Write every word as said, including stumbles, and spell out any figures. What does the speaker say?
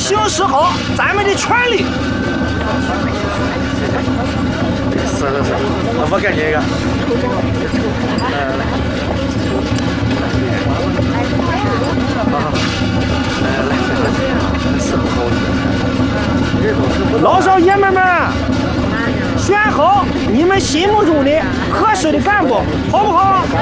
行使好咱们的权利。 是是是，我感觉一个，来来来，好好，来来来，是不好的。 老少爷们们，选好你们心目中的合适的干部，好不好？